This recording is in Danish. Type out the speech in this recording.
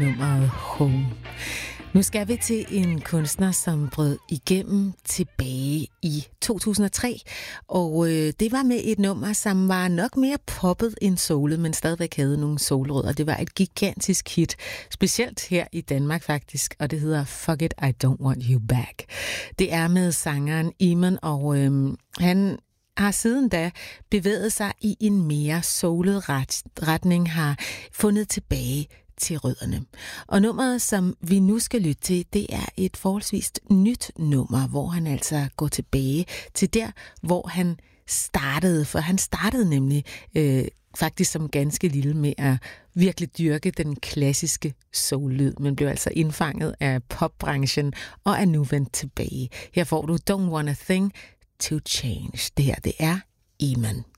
nummeret Home. Nu skal vi til en kunstner, som brød igennem tilbage i 2003, og det var med et nummer, som var nok mere poppet end soulet, men stadigvæk havde nogle soulrødder. Det var et gigantisk hit, specielt her i Danmark faktisk, og det hedder Fuck It, I Don't Want You Back. Det er med sangeren Iman, og han har siden da bevæget sig i en mere soulet retning, har fundet tilbage til rødderne. Og nummeret, som vi nu skal lytte til, det er et forholdsvis nyt nummer, hvor han altså går tilbage til der, hvor han startede. For han startede nemlig faktisk som ganske lille med at virkelig dyrke den klassiske soul-lyd, men blev altså indfanget af popbranchen og er nu vendt tilbage. Her får du Don't Want a Thing to Change. Det her, det er Iman.